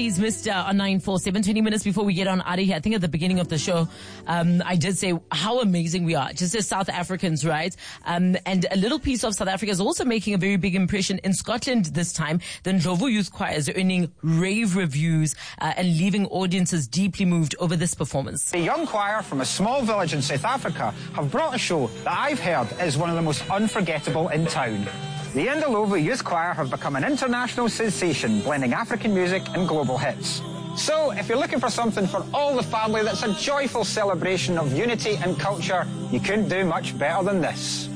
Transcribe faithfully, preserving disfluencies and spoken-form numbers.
Aries, Mister on nine four seven. twenty minutes before we get on out of here, I think at the beginning of the show, um, I did say how amazing we are, just as South Africans, right? Um, and a little piece of South Africa is also making a very big impression in Scotland this time. The Ndlovu Youth Choir is earning rave reviews uh, and leaving audiences deeply moved over this performance. The young choir from a small village in South Africa have brought a show that I've heard is one of the most unforgettable in town. The Ndlovu Youth Choir have become an international sensation, blending African music and global hits. So, if you're looking for something for all the family that's a joyful celebration of unity and culture, you couldn't do much better than this.